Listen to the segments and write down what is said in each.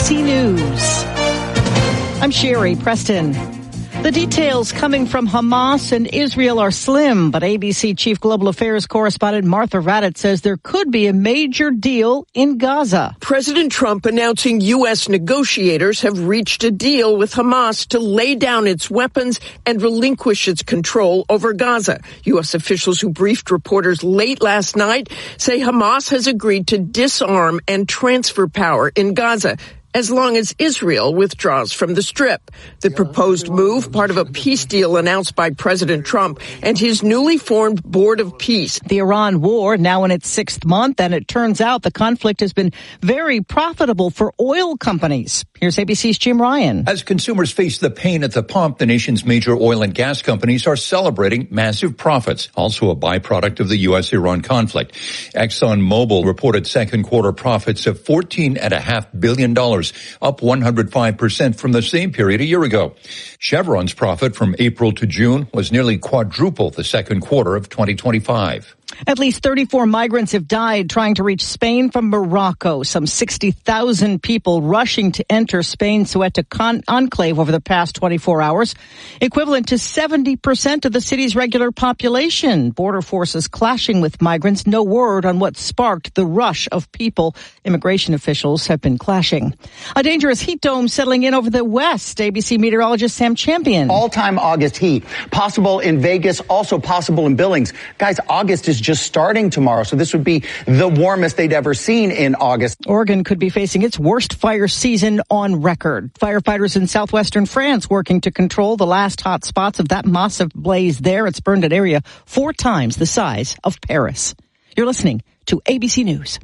ABC News. I'm Sherry Preston. The details coming from Hamas and Israel are slim, but ABC Chief Global Affairs correspondent Martha Raddatz says there could be a major deal in Gaza. President Trump announcing U.S. negotiators have reached a deal with Hamas to lay down its weapons and relinquish its control over Gaza. U.S. officials who briefed reporters late last night say Hamas has agreed to disarm and transfer power in Gaza, as long as Israel withdraws from the Strip. The proposed move, part of a peace deal announced by President Trump and his newly formed Board of Peace. The Iran war now in its 6th month, and it turns out the conflict has been very profitable for oil companies. Here's ABC's Jim Ryan. As consumers face the pain at the pump, the nation's major oil and gas companies are celebrating massive profits, also a byproduct of the U.S.-Iran conflict. ExxonMobil reported second quarter profits of $14.5 billion, up 105% from the same period a year ago. Chevron's profit from April to June was nearly quadruple the second quarter of 2025. At least 34 migrants have died trying to reach Spain from Morocco. Some 60,000 people rushing to enter Spain's Ceuta enclave over the past 24 hours, equivalent to 70% of the city's regular population. Border forces clashing with migrants. No word on what sparked the rush of people. Immigration officials have been clashing. A dangerous heat dome settling in over the west. ABC meteorologist Sam Champion. All-time August heat. Possible in Vegas, also possible in Billings. Guys, August is just starting tomorrow, so this would be the warmest they'd ever seen in August. Oregon could be facing its worst fire season on record. Firefighters in southwestern France working to control the last hot spots of that massive blaze there. It's burned an area 4 times the size of Paris. You're listening to ABC News.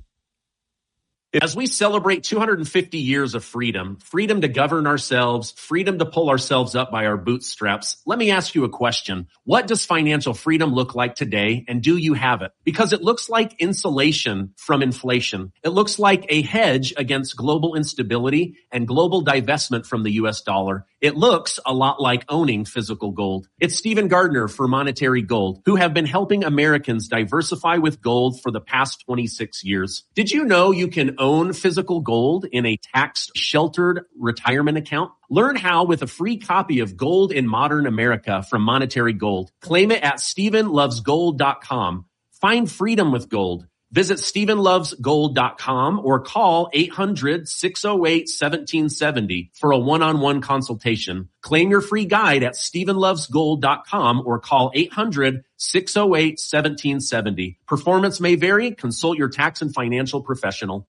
As we celebrate 250 years of freedom, freedom to govern ourselves, freedom to pull ourselves up by our bootstraps, let me ask you a question. What does financial freedom look like today, and do you have it? Because it looks like insulation from inflation. It looks like a hedge against global instability and global divestment from the U.S. dollar. It looks a lot like owning physical gold. It's Stephen Gardner for Monetary Gold, who have been helping Americans diversify with gold for the past 26 years. Did you know you can own physical gold in a tax-sheltered retirement account? Learn how with a free copy of Gold in Modern America from Monetary Gold. Claim it at StephenLovesGold.com. Find freedom with gold. Visit StephenLovesGold.com or call 800-608-1770 for a one-on-one consultation. Claim your free guide at StephenLovesGold.com or call 800-608-1770. Performance may vary. Consult your tax and financial professional.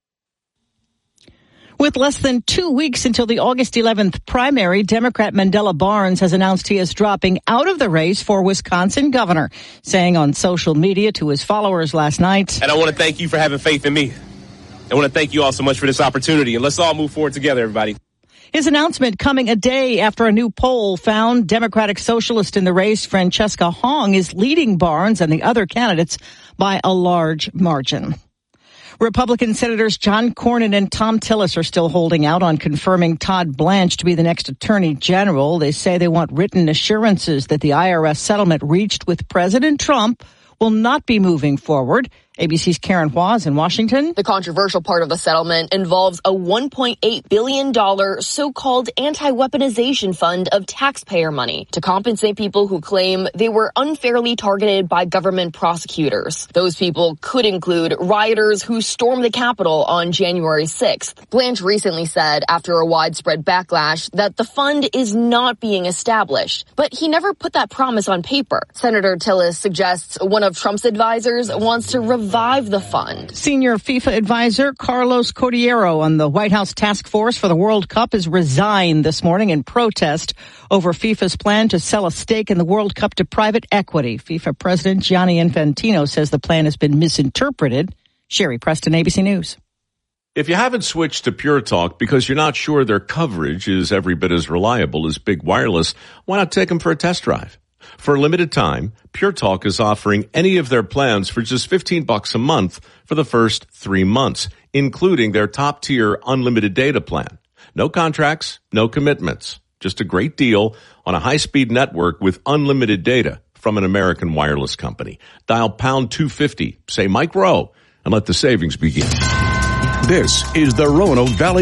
With less than 2 weeks until the August 11th primary, Democrat Mandela Barnes has announced he is dropping out of the race for Wisconsin governor, saying on social media to his followers last night, "And I want to thank you for having faith in me. I want to thank you all so much for this opportunity, and let's all move forward together, everybody." His announcement coming a day after a new poll found Democratic Socialist in the race, Francesca Hong, is leading Barnes and the other candidates by a large margin. Republican Senators John Cornyn and Thom Tillis are still holding out on confirming Todd Blanche to be the next Attorney General. They say they want written assurances that the IRS settlement reached with President Trump will not be moving forward. ABC's Karen Huaz in Washington. The controversial part of the settlement involves a $1.8 billion so-called anti-weaponization fund of taxpayer money to compensate people who claim they were unfairly targeted by government prosecutors. Those people could include rioters who stormed the Capitol on January 6th. Blanche recently said, after a widespread backlash, that the fund is not being established. But he never put that promise on paper. Senator Tillis suggests one of Trump's advisors wants to revive the fund. Senior FIFA advisor Carlos Cordeiro on the White House task force for the World Cup has resigned this morning in protest over FIFA's plan to sell a stake in the World Cup to private equity. FIFA President Gianni Infantino says the plan has been misinterpreted. Sherry Preston, ABC News. If you haven't switched to Pure Talk because you're not sure their coverage is every bit as reliable as Big Wireless, why not take them for a test drive? For a limited time, Pure Talk is offering any of their plans for just $15 a month for the first 3 months, including their top-tier unlimited data plan. No contracts, no commitments. Just a great deal on a high-speed network with unlimited data from an American wireless company. Dial pound 250, say Mike Rowe, and let the savings begin. This is the Roanoke Valley